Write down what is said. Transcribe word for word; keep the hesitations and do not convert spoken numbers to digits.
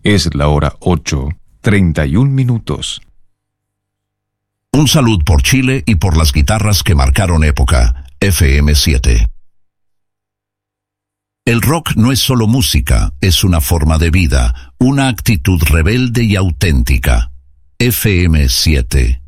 Es la hora ocho, treinta y un minutos. Un salud por Chile y por las guitarras que marcaron época. F M siete. El rock no es solo música, es una forma de vida, una actitud rebelde y auténtica. F M siete.